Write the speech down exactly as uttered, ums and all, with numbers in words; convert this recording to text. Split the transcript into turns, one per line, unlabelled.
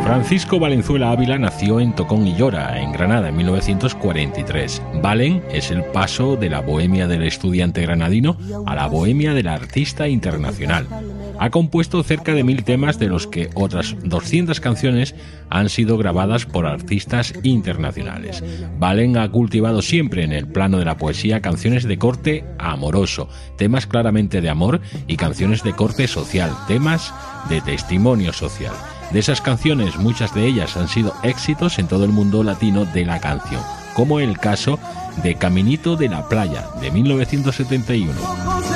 Francisco Valenzuela Ávila nació en Tocón y Llora, en Granada, en mil novecientos cuarenta y tres. Valen es el paso de la bohemia del estudiante granadino a la bohemia del artista internacional. Ha compuesto cerca de mil temas, de los que otras doscientas canciones han sido grabadas por artistas internacionales. Valen ha cultivado siempre en el plano de la poesía canciones de corte amoroso, temas claramente de amor, y canciones de corte social, temas de testimonio social. De esas canciones, muchas de ellas han sido éxitos en todo el mundo latino de la canción, como el caso de Caminito de la Playa, de mil novecientos setenta y uno.